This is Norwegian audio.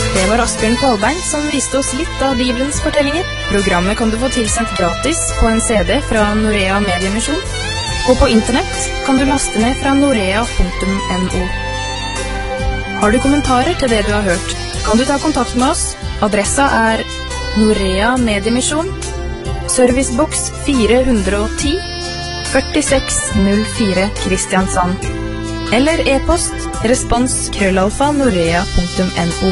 Det var Asbjørn Kvalbein som viste oss litt av Bibelens fortellinger. Programmet kan du få tilsendt gratis på en CD fra Norea Mediemisjon, og på internett kan du laste ned fra norea.no. Har du kommentarer til det du har hørt, kan du ta kontakt med oss. Adressa er Norea Mediemisjon, Servicebox 410, 4604 Kristiansand. Eller e-post respons@norea.no.